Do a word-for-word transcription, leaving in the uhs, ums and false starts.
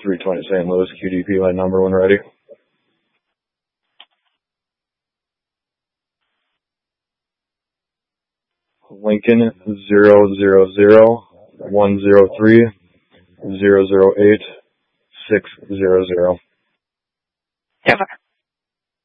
three twenty Saint Louis, Q D P line number when ready. Lincoln zero zero zero one zero three zero zero eight six zero zero. Denver.